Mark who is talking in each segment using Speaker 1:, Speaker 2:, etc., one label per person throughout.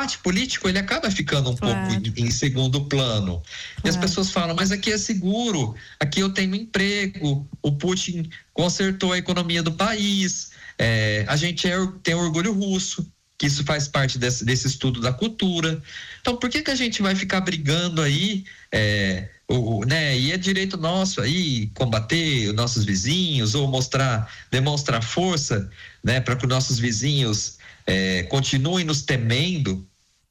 Speaker 1: debate político, ele acaba ficando um pouco em segundo plano. E as pessoas falam, mas aqui é seguro, aqui eu tenho emprego, o Putin consertou a economia do país, a gente tem orgulho russo, que isso faz parte desse estudo da cultura. Então, por que a gente vai ficar brigando aí, né? E é direito nosso aí combater os nossos vizinhos ou demonstrar força, né? Para que os nossos vizinhos continuem nos temendo.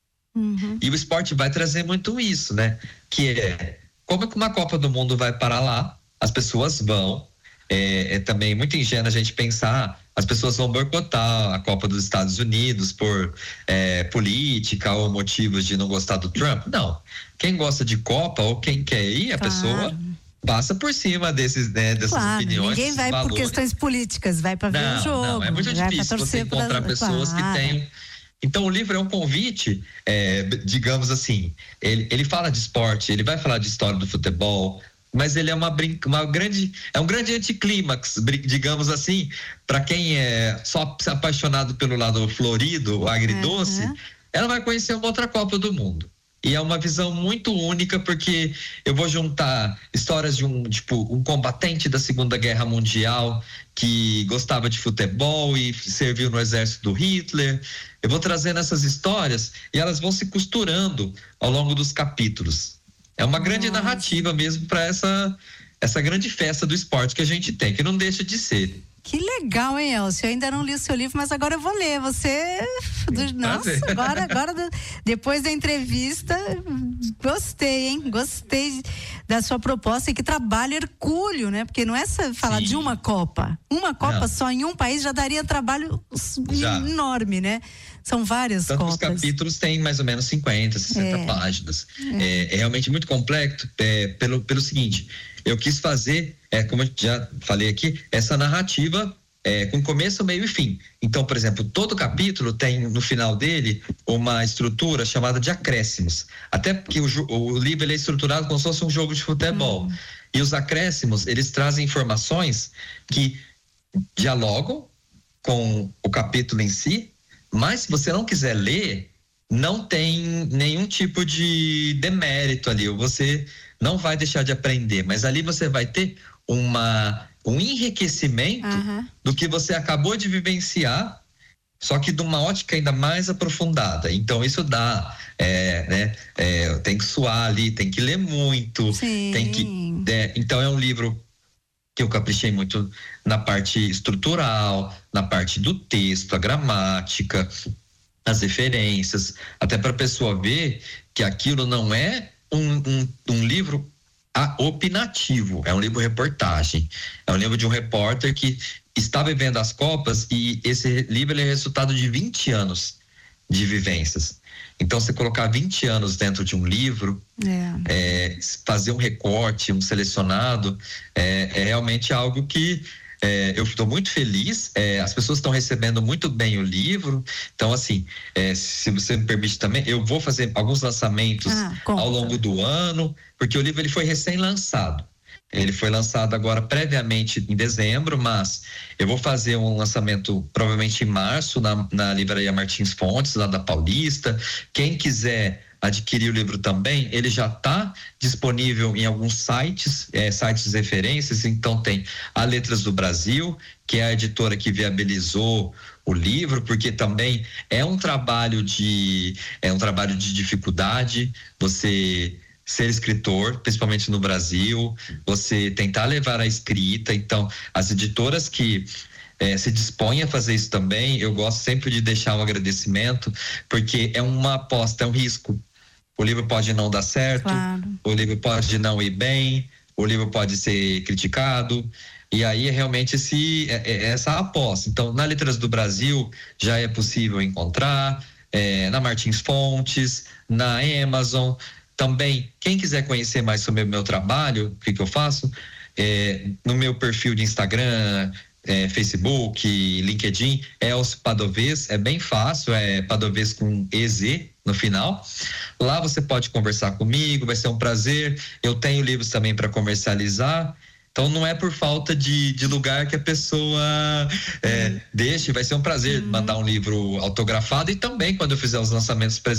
Speaker 1: E o esporte vai trazer muito isso, né? Que como é que uma Copa do Mundo vai para lá? As pessoas vão. É também muito ingênuo a gente pensar, as pessoas vão boicotar a Copa dos Estados Unidos por política ou motivos de não gostar do Trump. Não. Quem gosta de Copa ou quem quer ir, a pessoa passa por cima dessas opiniões.
Speaker 2: Ninguém vai por questões políticas, vai para ver o jogo.
Speaker 1: Não, é muito difícil você encontrar pessoas que tenham. Então o livro é um convite, digamos assim, ele fala de esporte, ele vai falar de história do futebol, mas ele é um grande anticlímax, digamos assim, para quem é só apaixonado pelo lado florido, agridoce, ela vai conhecer uma outra Copa do Mundo. E é uma visão muito única, porque eu vou juntar histórias de um combatente da Segunda Guerra Mundial que gostava de futebol e serviu no exército do Hitler. Eu vou trazendo essas histórias e elas vão se costurando ao longo dos capítulos. É uma grande narrativa mesmo para essa grande festa do esporte que a gente tem, que não deixa de ser.
Speaker 2: Que legal, hein, Elcio? Eu ainda não li o seu livro, mas agora eu vou ler. Nossa, agora depois da entrevista, gostei, hein? Gostei da sua proposta. E que trabalho hercúleo, né? Porque não é falar de uma Copa. Uma Copa só em um país já daria trabalho enorme, né? São várias Copas.
Speaker 1: Os capítulos têm mais ou menos 50, 60 páginas. É realmente muito complexo, pelo seguinte, eu quis fazer, como eu já falei aqui, essa narrativa com começo, meio e fim. Então, por exemplo, todo capítulo tem no final dele uma estrutura chamada de acréscimos. Até porque o livro ele é estruturado como se fosse um jogo de futebol. E os acréscimos, eles trazem informações que dialogam com o capítulo em si, mas se você não quiser ler, não tem nenhum tipo de demérito ali, ou você não vai deixar de aprender, mas ali você vai ter um enriquecimento do que você acabou de vivenciar, só que de uma ótica ainda mais aprofundada. Então isso dá, tem que suar ali, tem que ler muito, então é um livro que eu caprichei muito na parte estrutural, na parte do texto, a gramática, as referências, até para a pessoa ver que aquilo não é um livro opinativo, é um livro reportagem, é um livro de um repórter que está vivendo as Copas, e esse livro é resultado de 20 anos de vivências. Então, você colocar 20 anos dentro de um livro, fazer um recorte, um selecionado, é realmente algo que eu estou muito feliz. As pessoas estão recebendo muito bem o livro. Então, assim, se você me permite também, eu vou fazer alguns lançamentos ao longo do ano, porque o livro ele foi recém-lançado. Ele foi lançado agora previamente em dezembro, mas eu vou fazer um lançamento provavelmente em março na livraria Martins Fontes, lá da Paulista. Quem quiser adquirir o livro também, ele já está disponível em alguns sites de referências. Então tem a Letras do Brasil, que é a editora que viabilizou o livro, porque também é um trabalho de dificuldade, você ser escritor, principalmente no Brasil, você tentar levar a escrita. Então, as editoras que se dispõem a fazer isso também, eu gosto sempre de deixar um agradecimento, porque é uma aposta, é um risco. O livro pode não dar certo, o livro pode não ir bem, o livro pode ser criticado, e aí é realmente essa aposta. Então, na Letras do Brasil já é possível encontrar, na Martins Fontes, na Amazon. Também, quem quiser conhecer mais sobre o meu trabalho, o que eu faço, no meu perfil de Instagram, Facebook, LinkedIn, Elcio Padovez, é bem fácil, Padovez com EZ no final. Lá você pode conversar comigo, vai ser um prazer. Eu tenho livros também para comercializar. Então não é por falta de lugar que a pessoa deixe, vai ser um prazer mandar um livro autografado, e também quando eu fizer os lançamentos